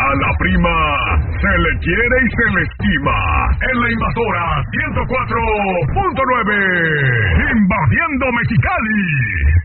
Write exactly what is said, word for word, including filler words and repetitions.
A la prima se le quiere y se le estima. En la Invasora ciento cuatro punto nueve. Invadiendo Mexicali.